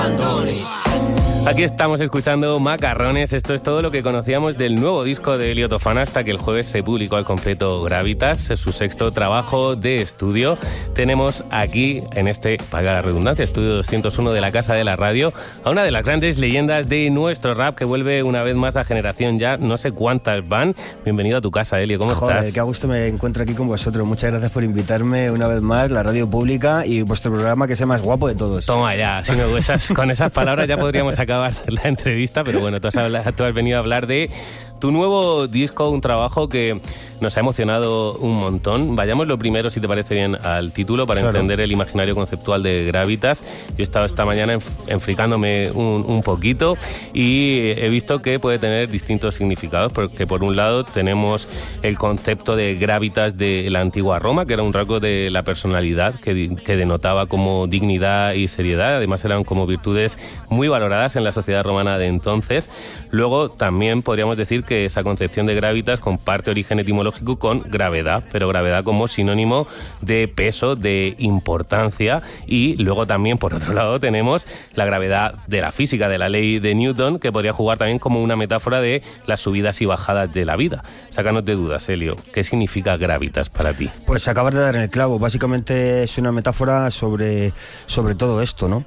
Aquí estamos escuchando Macarrones. Esto es todo lo que conocíamos del nuevo disco de Elio Tofana hasta que el jueves se publicó al completo Gravitas, su sexto trabajo de estudio. Tenemos aquí, en este, para la redundancia, estudio 201 de la Casa de la Radio, a una de las grandes leyendas de nuestro rap que vuelve una vez más a Generación Ya. No sé cuántas van. Bienvenido a tu casa, Elio. ¿Cómo estás? Qué a gusto me encuentro aquí con vosotros. Muchas gracias por invitarme una vez más, la radio pública y vuestro programa que sea más guapo de todos. Toma ya, si no, con esas palabras ya podríamos acabar la entrevista, pero bueno, tú has venido a hablar de tu nuevo disco, un trabajo que nos ha emocionado un montón. Vayamos lo primero, si te parece bien, al título para entender el imaginario conceptual de Gravitas. Yo he estado esta mañana enfricándome un poquito y he visto que puede tener distintos significados, porque por un lado tenemos el concepto de Gravitas de la antigua Roma, que era un rasgo de la personalidad que denotaba como dignidad y seriedad. Además eran como virtudes muy valoradas en la sociedad romana de entonces. Luego también podríamos decir que esa concepción de Gravitas comparte origen etimológico con gravedad, pero gravedad como sinónimo de peso, de importancia. Y luego también, por otro lado, tenemos la gravedad de la física, de la ley de Newton, que podría jugar también como una metáfora de las subidas y bajadas de la vida. Sácanos de dudas, Elio, ¿qué significa Gravitas para ti? Pues acabas de dar en el clavo. Básicamente es una metáfora sobre todo esto, ¿no?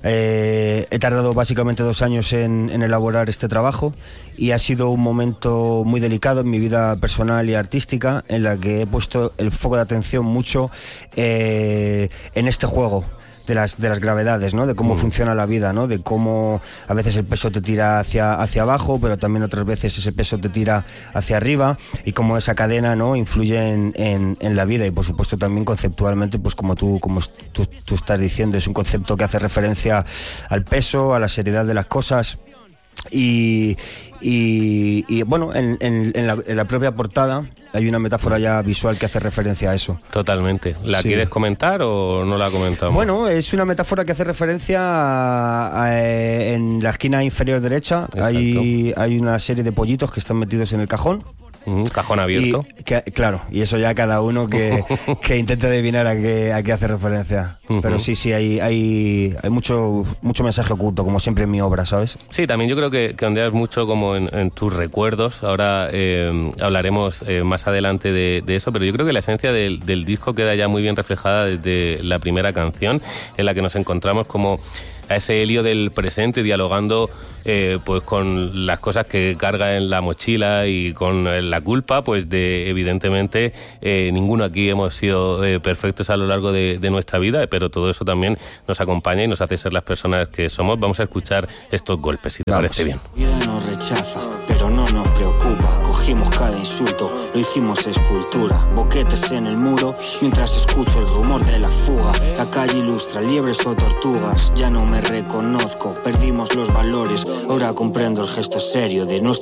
He tardado básicamente 2 años en elaborar este trabajo y ha sido un momento muy delicado en mi vida personal y artística, en la que he puesto el foco de atención mucho en este juego de las gravedades, ¿no? De cómo funciona la vida, ¿no? De cómo a veces el peso te tira hacia abajo, pero también otras veces ese peso te tira hacia arriba, y cómo esa cadena, ¿no? influye en la vida. Y por supuesto también conceptualmente, pues como tú estás diciendo, es un concepto que hace referencia al peso, a la seriedad de las cosas. Y bueno, en la propia portada hay una metáfora ya visual que hace referencia a eso. Totalmente. ¿La quieres comentar o no la comentamos? Bueno, es una metáfora que hace referencia en la esquina inferior derecha. Hay una serie de pollitos que están metidos en el cajón. Un cajón abierto. Claro, y eso ya cada uno que intente adivinar a qué hace referencia. Pero sí, hay mucho mensaje oculto, como siempre en mi obra, ¿sabes? Sí, también yo creo que ondeas mucho como en tus recuerdos. Ahora hablaremos más adelante de eso, pero yo creo que la esencia del disco queda ya muy bien reflejada desde la primera canción, en la que nos encontramos como a ese Elio del presente dialogando pues con las cosas que carga en la mochila y con la culpa, pues de evidentemente ninguno aquí hemos sido perfectos a lo largo de nuestra vida, pero todo eso también nos acompaña y nos hace ser las personas que somos. Vamos a escuchar estos golpes, si te parece bien. La vida nos rechaza, pero no nos preocupa. Cogimos cada insulto, lo hicimos escultura. Boquetes en el muro, mientras escucho el rumor de la fuga. La calle ilustra liebres o tortugas. Ya no me reconozco, perdimos los valores. Ahora comprendo el gesto serio de nuestro